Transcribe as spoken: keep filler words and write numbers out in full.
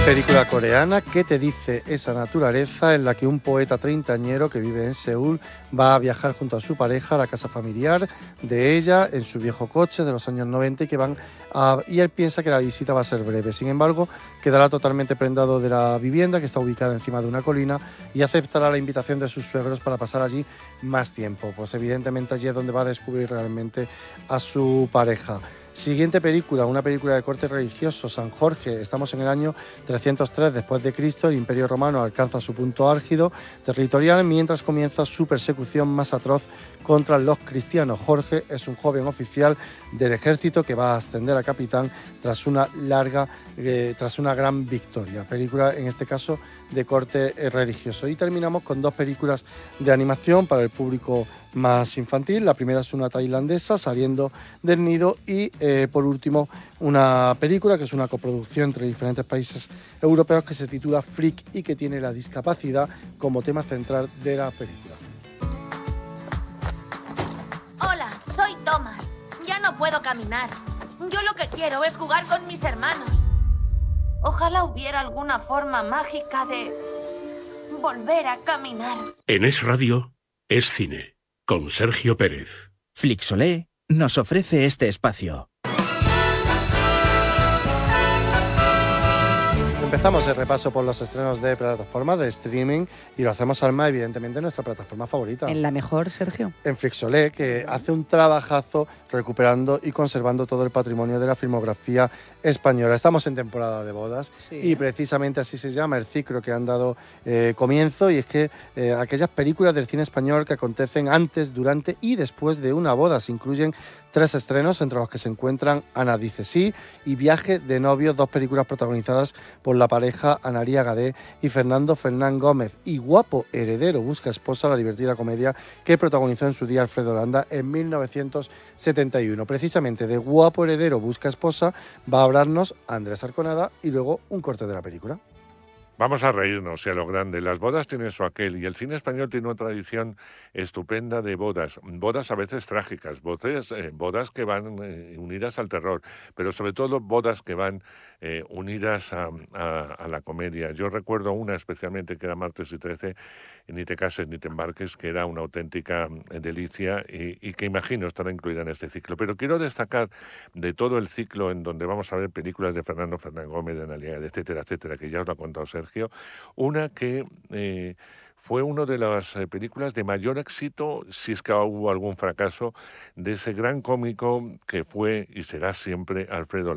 Película coreana, ¿qué te dice esa naturaleza?, en la que un poeta treintañero que vive en Seúl va a viajar junto a su pareja a la casa familiar de ella en su viejo coche de los años noventa y que van a, y él piensa que la visita va a ser breve. Sin embargo, quedará totalmente prendado de la vivienda, que está ubicada encima de una colina, y aceptará la invitación de sus suegros para pasar allí más tiempo. Pues evidentemente allí es donde va a descubrir realmente a su pareja. Siguiente película, una película de corte religioso, San Jorge. Estamos en el año trescientos tres después de Cristo. El Imperio Romano alcanza su punto álgido territorial mientras comienza su persecución más atroz contra los cristianos. Jorge es un joven oficial del ejército que va a ascender a capitán tras una larga, eh, tras una gran victoria. Película, en este caso, de corte eh, religioso. Y terminamos con dos películas de animación para el público más infantil. La primera es una tailandesa, Saliendo del nido, y eh, por último una película que es una coproducción entre diferentes países europeos que se titula Freak y que tiene la discapacidad como tema central de la película. Hola, soy Thomas. Ya no puedo caminar. Yo lo que quiero es jugar con mis hermanos. Ojalá hubiera alguna forma mágica de volver a caminar. En Es Radio, Es Cine, con Sergio Pérez. Flixolé nos ofrece este espacio. Empezamos el repaso por los estrenos de plataformas de streaming y lo hacemos, Alma, evidentemente en nuestra plataforma favorita. En la mejor, Sergio. En Flixolé, que hace un trabajazo recuperando y conservando todo el patrimonio de la filmografía española. Estamos en temporada de bodas, sí, y precisamente así se llama el ciclo que han dado eh, comienzo, y es que eh, aquellas películas del cine español que acontecen antes, durante y después de una boda. Se incluyen tres estrenos, entre los que se encuentran Ana dice sí y Viaje de novios, dos películas protagonizadas por la pareja Analía Gadé y Fernando Fernán Gómez, y Guapo heredero busca esposa, la divertida comedia que protagonizó en su día Alfredo Landa en mil novecientos setenta y uno. Precisamente de Guapo heredero busca esposa va a hablarnos Andrés Arconada y luego un corte de la película. Vamos a reírnos y a lo grande. Las bodas tienen su aquel y el cine español tiene una tradición estupenda de bodas. Bodas a veces trágicas, bodas, eh, bodas que van eh, unidas al terror, pero sobre todo bodas que van eh, unidas a, a, a la comedia. Yo recuerdo una especialmente que era Martes y trece, Ni te cases ni te embarques, que era una auténtica delicia y, y que imagino estará incluida en este ciclo. Pero quiero destacar de todo el ciclo en donde vamos a ver películas de Fernando Fernán Gómez, de Analía, etcétera, etcétera, que ya os lo ha contado Sergio, una que eh, fue una de las eh, películas de mayor éxito, si es que hubo algún fracaso, de ese gran cómico que fue y será siempre Alfredo